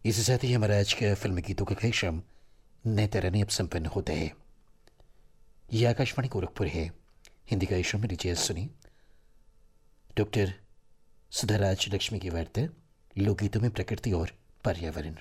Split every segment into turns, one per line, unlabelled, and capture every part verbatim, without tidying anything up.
इसके साथ ही हमारा आज के फिल्मी गीतों का कार्यक्रम नए तरह अब संपन्न होता है। यह आकाशवाणी गोरखपुर है। हिंदी का कार्यक्रम में लीजिए सुनी डॉक्टर सुधाराज लक्ष्मी की वार्ता लोकगीतों में प्रकृति और पर्यावरण।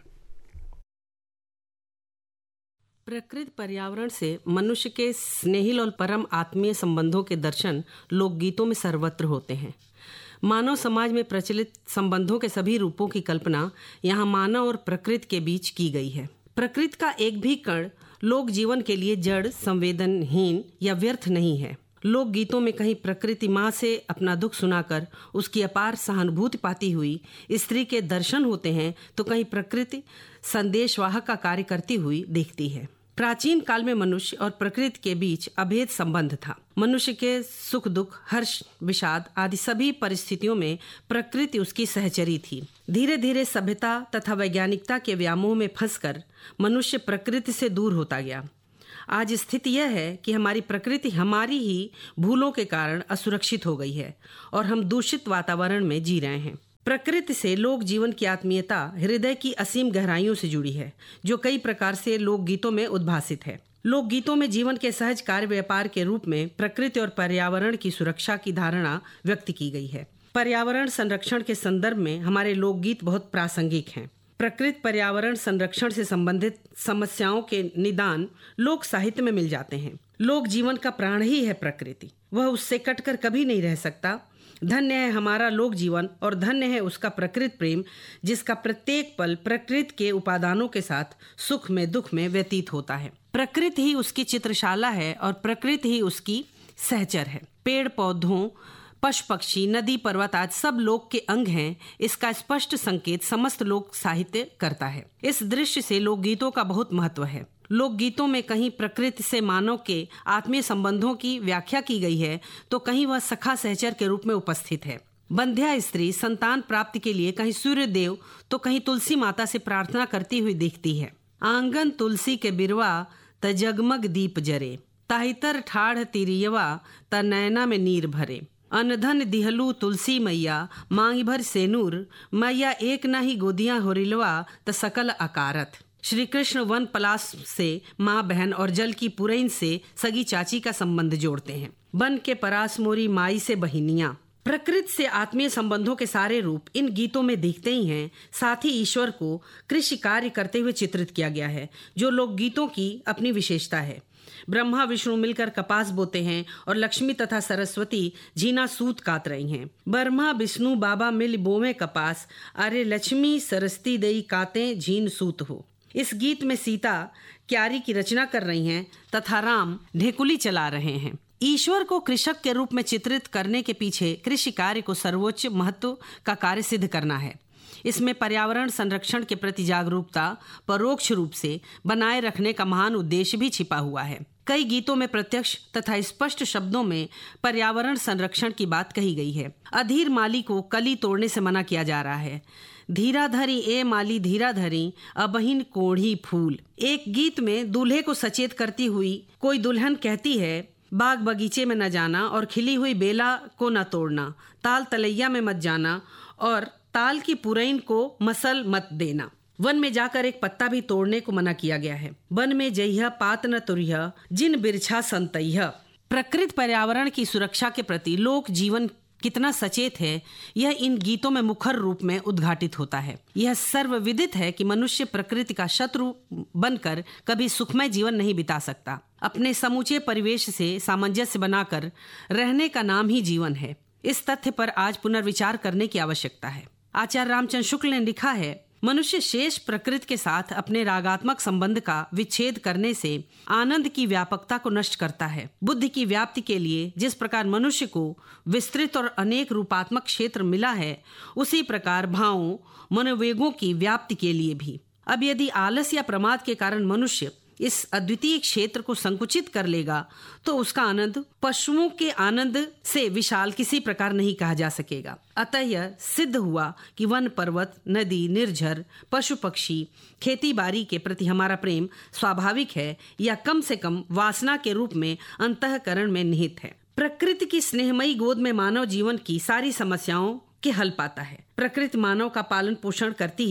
प्रकृति पर्यावरण से मनुष्य के स्नेहिल और परम आत्मीय संबंधों के दर्शन लोकगीतों में सर्वत्र होते हैं। मानव समाज में प्रचलित संबंधों के सभी रूपों की कल्पना यहाँ मानव और प्रकृति के बीच की गई है। प्रकृति का एक भी कण लोक जीवन के लिए जड़, संवेदनहीन या व्यर्थ नहीं है। लोक गीतों में कहीं प्रकृति माँ से अपना दुख सुनाकर उसकी अपार सहानुभूति पाती हुई स्त्री के दर्शन होते हैं, तो कहीं प्रकृति संदेशवाहक का कार्य करती हुई दिखती है। प्राचीन काल में मनुष्य और प्रकृति के बीच अभेद संबंध था। मनुष्य के सुख दुख, हर्ष विषाद आदि सभी परिस्थितियों में प्रकृति उसकी सहचरी थी। धीरे धीरे सभ्यता तथा वैज्ञानिकता के व्यामोह में फंसकर मनुष्य प्रकृति से दूर होता गया। आज स्थिति यह है कि हमारी प्रकृति हमारी ही भूलों के कारण असुरक्षित हो गई है और हम दूषित वातावरण में जी रहे हैं। प्रकृति से लोक जीवन की आत्मीयता हृदय की असीम गहराइयों से जुड़ी है, जो कई प्रकार से लोक गीतों में उद्भासित है। लोक गीतों में जीवन के सहज कार्य व्यापार के रूप में प्रकृति और पर्यावरण की सुरक्षा की धारणा व्यक्त की गई है। पर्यावरण संरक्षण के संदर्भ में हमारे लोकगीत बहुत प्रासंगिक हैं। प्रकृति पर्यावरण संरक्षण से संबंधित समस्याओं के निदान लोक साहित्य में मिल जाते हैं। लोक जीवन का प्राण ही है प्रकृति, वह उससे कटकर कभी नहीं रह सकता। धन्य है हमारा लोक जीवन और धन्य है उसका प्रकृति प्रेम, जिसका प्रत्येक पल प्रकृति के उपादानों के साथ सुख में दुख में व्यतीत होता है। प्रकृति ही उसकी चित्रशाला है और प्रकृति ही उसकी सहचर है। पेड़ पौधों, पशु पक्षी, नदी पर्वत आज सब लोक के अंग हैं। इसका स्पष्ट संकेत समस्त लोक साहित्य करता है। इस दृश्य से लोकगीतों का बहुत महत्व है। लोकगीतों में कहीं प्रकृति से मानव के आत्मीय संबंधों की व्याख्या की गई है, तो कहीं वह सखा सहचर के रूप में उपस्थित है। बंध्या स्त्री संतान प्राप्ति के लिए कहीं सूर्य देव तो कहीं तुलसी माता से प्रार्थना करती हुई दिखती है। आंगन तुलसी के बिरवा त जगमग दीप जरे, ताहितर ठाढ़ तिरियवा त नैना में नीर भरे। अनधन दिहलू तुलसी मैया, मांग भर सेनूर, मैया एक नाही गोदियां होरिलवा त सकल अकारत। श्री कृष्ण वन पलाश से माँ बहन और जल की पुरैन से सगी चाची का संबंध जोड़ते हैं। बन के परास मोरी माई से बहिनियां। प्रकृति से आत्मीय संबंधों के सारे रूप इन गीतों में दिखते ही हैं। साथ ही ईश्वर को कृषि कार्य करते हुए चित्रित किया गया है, जो लोक गीतों की अपनी विशेषता है। ब्रह्मा विष्णु मिलकर कपास बोते हैं और लक्ष्मी तथा सरस्वती झीना सूत काट रही हैं। ब्रह्मा विष्णु बाबा मिल बोवे कपास, अरे लक्ष्मी सरस्ती दई काते झीन सूत हो। इस गीत में सीता क्यारी की रचना कर रही हैं तथा राम ढेकुली चला रहे हैं। ईश्वर को कृषक के रूप में चित्रित करने के पीछे कृषि कार्य को सर्वोच्च महत्व का कार्य सिद्ध करना है। इसमें पर्यावरण संरक्षण के प्रति जागरूकता परोक्ष रूप से बनाए रखने का महान उद्देश्य भी छिपा हुआ है। कई गीतों में प्रत्यक्ष तथा स्पष्ट शब्दों में पर्यावरण संरक्षण की बात कही गई है। अधीर माली को कली तोड़ने से मना किया जा रहा है। धीरा धरी ए माली धीरा धरी, अबहिन कोढ़ी फूल। एक गीत में दूल्हे को सचेत करती हुई कोई दुल्हन कहती है, बाग बगीचे में न जाना और खिली हुई बेला को न तोड़ना, ताल तलैया में मत जाना और ताल की पुरैन को मसल मत देना। वन में जाकर एक पत्ता भी तोड़ने को मना किया गया है। वन में जइह पात न तुरिह, जिन बिरछा संतइह। प्रकृति पर्यावरण की सुरक्षा के प्रति लोक जीवन कितना सचेत है, यह इन गीतों में मुखर रूप में उद्घाटित होता है। यह सर्वविदित है कि मनुष्य प्रकृति का शत्रु बनकर कभी सुखमय जीवन नहीं बिता सकता। अपने समूचे परिवेश से सामंजस्य बनाकर रहने का नाम ही जीवन है। इस तथ्य पर आज पुनर्विचार करने की आवश्यकता है। आचार्य रामचंद्र शुक्ल ने लिखा है, मनुष्य शेष प्रकृति के साथ अपने रागात्मक संबंध का विच्छेद करने से आनंद की व्यापकता को नष्ट करता है। बुद्धि की व्याप्ति के लिए जिस प्रकार मनुष्य को विस्तृत और अनेक रूपात्मक क्षेत्र मिला है, उसी प्रकार भावों मनोवेगों की व्याप्ति के लिए भी। अब यदि आलस या प्रमाद के कारण मनुष्य इस अद्वितीय क्षेत्र को संकुचित कर लेगा, तो उसका आनंद पशुओं के आनंद से विशाल किसी प्रकार नहीं कहा जा सकेगा। अतः यह सिद्ध हुआ कि वन पर्वत, नदी, निर्झर, पशु पक्षी, खेती बाड़ी के प्रति हमारा प्रेम स्वाभाविक है या कम से कम वासना के रूप में अंतःकरण में निहित है। प्रकृति की स्नेहमयी गोद में मानव जीवन की सारी समस्याओं के हल पाता है। प्रकृति मानव का पालन पोषण करती है।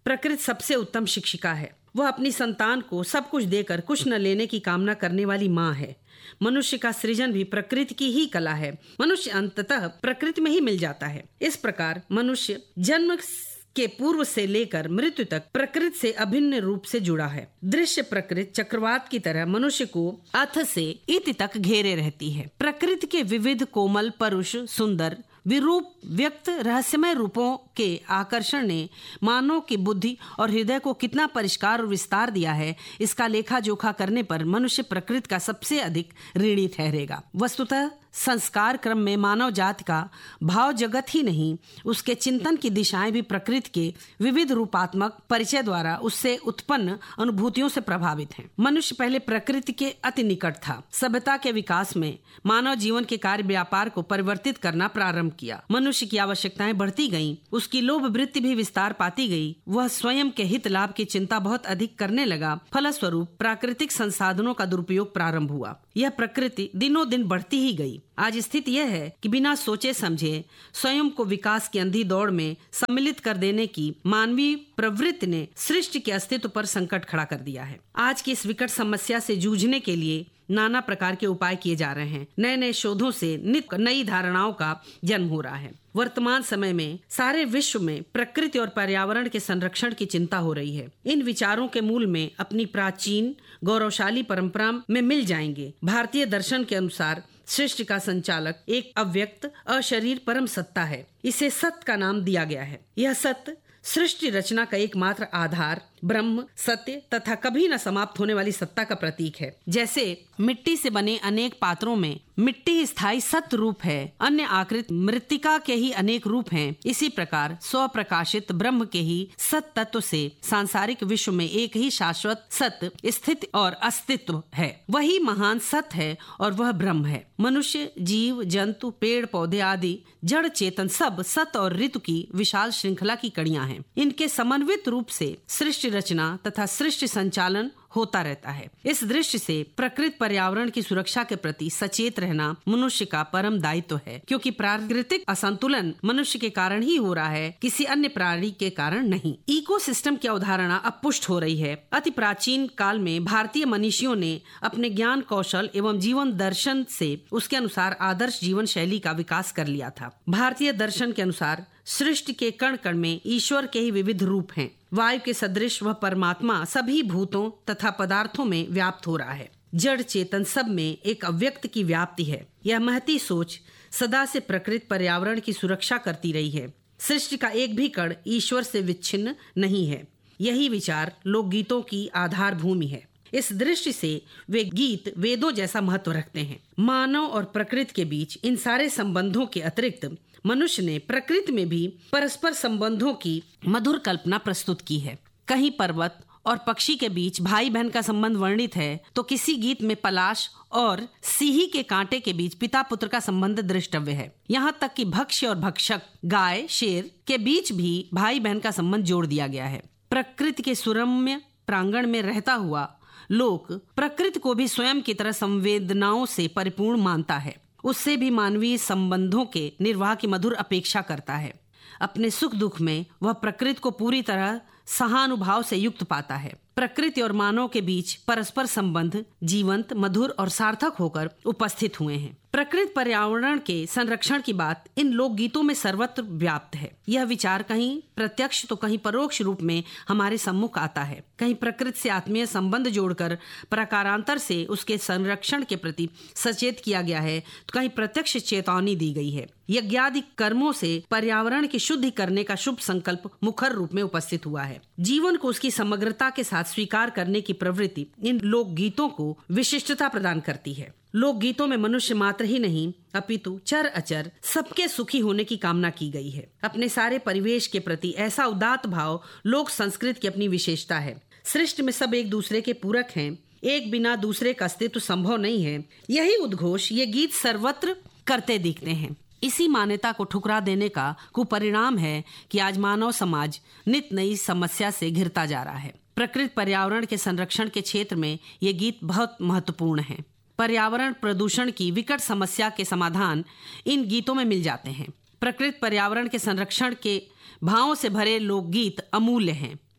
प्रकृति सबसे उत्तम शिक्षिका है। वह अपनी संतान को सब कुछ देकर कुछ न लेने की कामना करने वाली माँ है। मनुष्य का सृजन भी प्रकृति की ही कला है। मनुष्य अंततः प्रकृति में ही मिल जाता है। इस प्रकार मनुष्य जन्म के पूर्व से लेकर मृत्यु तक प्रकृति से अभिन्न रूप से जुड़ा है। दृश्य प्रकृति चक्रवात की तरह मनुष्य को अथ से इति तक घेरे रहती है। प्रकृति के विविध कोमल, परुष, सुंदर, विरूप, व्यक्त, रहस्यमय रूपों के आकर्षण ने मानव की बुद्धि और हृदय को कितना परिष्कार और विस्तार दिया है, इसका लेखा जोखा करने पर मनुष्य प्रकृति का सबसे अधिक ऋणी ठहरेगा। वस्तुतः संस्कार क्रम में मानव जाति का भाव जगत ही नहीं, उसके चिंतन की दिशाएं भी प्रकृति के विविध रूपात्मक परिचय द्वारा उससे उत्पन्न अनुभूतियों से प्रभावित हैं। मनुष्य पहले प्रकृति के अति निकट था। सभ्यता के विकास में मानव जीवन के कार्य व्यापार को परिवर्तित करना प्रारंभ किया। मनुष्य की आवश्यकताएं बढ़ती गईं, उसकी लोभ वृत्ति भी विस्तार पाती गई। वह स्वयं के हित लाभ की चिंता बहुत अधिक करने लगा। फलस्वरूप प्राकृतिक संसाधनों का दुरुपयोग प्रारंभ हुआ। यह प्रकृति दिनों दिन बढ़ती ही गई। आज स्थिति यह है कि बिना सोचे समझे स्वयं को विकास की अंधी दौड़ में सम्मिलित कर देने की मानवीय प्रवृत्ति ने सृष्टि के अस्तित्व पर संकट खड़ा कर दिया है। आज की इस विकट समस्या से जूझने के लिए नाना प्रकार के उपाय किए जा रहे हैं। नए नए शोधों से नित्य नई धारणाओं का जन्म हो रहा है। वर्तमान समय में सारे विश्व में प्रकृति और पर्यावरण के संरक्षण की चिंता हो रही है। इन विचारों के मूल में अपनी प्राचीन गौरवशाली परंपरा में मिल जाएंगे। भारतीय दर्शन के अनुसार सृष्टि का संचालक एक अव्यक्त अशरीर परम सत्ता है। इसे सत्य का नाम दिया गया है। यह सत्य सृष्टि रचना का एकमात्र आधार, ब्रह्म, सत्य तथा कभी न समाप्त होने वाली सत्ता का प्रतीक है। जैसे मिट्टी से बने अनेक पात्रों में मिट्टी ही स्थायी सत्य रूप है, अन्य आकृत मृत्तिका के ही अनेक रूप हैं, इसी प्रकार स्वप्रकाशित ब्रह्म के ही सत्य तत्व से सांसारिक विश्व में एक ही शाश्वत सत्य स्थिति और अस्तित्व है। वही महान सत्य है और वह ब्रह्म है। मनुष्य, जीव, जंतु, पेड़ पौधे आदि जड़ चेतन सब सत्य और ऋतु की विशाल श्रृंखला की कड़ियां हैं। इनके समन्वित रूप से सृष्टि रचना तथा सृष्टि संचालन होता रहता है। इस दृष्टि से प्रकृति पर्यावरण की सुरक्षा के प्रति सचेत रहना मनुष्य का परम दायित्व है, क्योंकि प्राकृतिक असंतुलन मनुष्य के कारण ही हो रहा है, किसी अन्य प्राणी के कारण नहीं। इकोसिस्टम की अवधारणा अब पुष्ट हो रही है। अति प्राचीन काल में भारतीय मनीषियों ने अपने ज्ञान कौशल एवं जीवन दर्शन से उसके अनुसार आदर्श जीवन शैली का विकास कर लिया था। भारतीय दर्शन के अनुसार सृष्टि के कण कण में ईश्वर के ही विविध रूप हैं। वायु के सदृश वह परमात्मा सभी भूतों तथा पदार्थों में व्याप्त हो रहा है। जड़ चेतन सब में एक अव्यक्त की व्याप्ति है। यह महती सोच सदा से प्रकृति पर्यावरण की सुरक्षा करती रही है। सृष्टि का एक भी कण ईश्वर से विच्छिन्न नहीं है। यही विचार लोकगीतों की आधार भूमि है। इस दृष्टि से वे गीत वेदों जैसा महत्व रखते हैं। मानव और प्रकृति के बीच इन सारे संबंधों के अतिरिक्त मनुष्य ने प्रकृति में भी परस्पर संबंधों की मधुर कल्पना प्रस्तुत की है। कहीं पर्वत और पक्षी के बीच भाई बहन का संबंध वर्णित है, तो किसी गीत में पलाश और सीही के कांटे के बीच पिता पुत्र का संबंध दृष्टव्य है। यहाँ तक कि भक्ष्य और भक्षक, गाय शेर के बीच भी भाई बहन का संबंध जोड़ दिया गया है। प्रकृति के सुरम्य प्रांगण में रहता हुआ लोक प्रकृति को भी स्वयं की तरह संवेदनाओं से परिपूर्ण मानता है। उससे भी मानवीय संबंधों के निर्वाह की मधुर अपेक्षा करता है। अपने सुख दुख में वह प्रकृति को पूरी तरह सहानुभाव से युक्त पाता है। प्रकृति और मानव के बीच परस्पर संबंध जीवंत, मधुर और सार्थक होकर उपस्थित हुए हैं। प्रकृति पर्यावरण के संरक्षण की बात इन लोकगीतों में सर्वत्र व्याप्त है। यह विचार कहीं प्रत्यक्ष तो कहीं परोक्ष रूप में हमारे सम्मुख आता है। कहीं प्रकृति से आत्मीय संबंध जोड़कर प्रकारांतर से उसके संरक्षण के प्रति सचेत किया गया है, तो कहीं प्रत्यक्ष चेतावनी दी गई है। यज्ञादि कर्मों से पर्यावरण की शुद्धि करने का शुभ संकल्प मुखर रूप में उपस्थित हुआ है। जीवन को उसकी समग्रता के साथ स्वीकार करने की प्रवृत्ति इन लोकगीतों को विशिष्टता प्रदान करती है। लोकगीतों में मनुष्य मात्र ही नहीं अपितु चर अचर सबके सुखी होने की कामना की गई है। अपने सारे परिवेश के प्रति ऐसा उदात्त भाव लोक संस्कृति की अपनी विशेषता है। सृष्टि में सब एक दूसरे के पूरक हैं, एक बिना दूसरे का अस्तित्व संभव नहीं है। यही उद्घोष ये गीत सर्वत्र करते दिखते हैं। इसी मान्यता को ठुकरा देने का कुपरिणाम है कि आज मानव समाज नित नई समस्या से घिरता जा रहा है। प्रकृति पर्यावरण के संरक्षण के क्षेत्र में ये गीत बहुत महत्वपूर्ण हैं। पर्यावरण प्रदूषण की विकट समस्या के समाधान इन गीतों में मिल जाते हैं। प्रकृति पर्यावरण के संरक्षण के भावों से भरे लोकगीत अमूल्य हैं।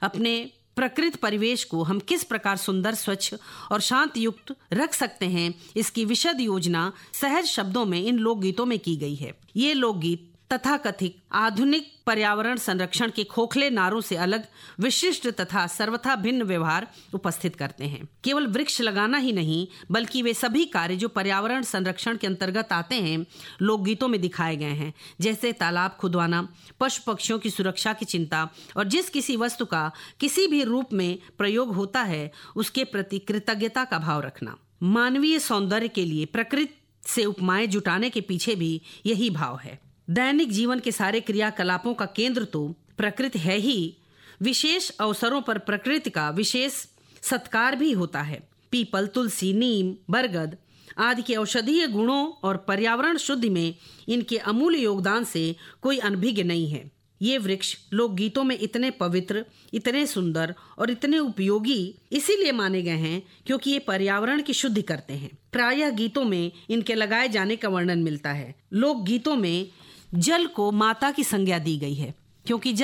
अपने प्रकृति परिवेश को हम किस प्रकार सुंदर, स्वच्छ और शांत युक्त रख सकते हैं, इसकी विशद योजना सहज शब्दों में इन लोकगीतों में की गई है। ये लोकगीत तथाकथित आधुनिक पर्यावरण संरक्षण के खोखले नारों से अलग, विशिष्ट तथा सर्वथा भिन्न व्यवहार उपस्थित करते हैं। केवल वृक्ष लगाना ही नहीं, बल्कि वे सभी कार्य जो पर्यावरण संरक्षण के अंतर्गत आते हैं लोकगीतों में दिखाए गए हैं, जैसे तालाब खुदवाना, पशु पक्षियों की सुरक्षा की चिंता और जिस किसी वस्तु का किसी भी रूप में प्रयोग होता है उसके प्रति कृतज्ञता का भाव रखना। मानवीय सौंदर्य के लिए प्रकृति से उपमाएं जुटाने के पीछे भी यही भाव है। दैनिक जीवन के सारे क्रियाकलापों का केंद्र तो प्रकृति है ही, विशेष अवसरों पर प्रकृति का विशेष सत्कार भी होता है। पीपल, तुलसी, नीम, बरगद आदि के औषधीय गुणों और पर्यावरण शुद्धि में इनके अमूल्य योगदान से कोई अनभिज्ञ नहीं है। ये वृक्ष लोकगीतों में इतने पवित्र, इतने सुंदर और इतने उपयोगी इसीलिए माने गए हैं क्योंकि ये पर्यावरण की शुद्धि करते हैं। प्रायः गीतों में इनके लगाए जाने का वर्णन मिलता है। लोकगीतों में जल को माता की संज्ञा दी गई है क्योंकि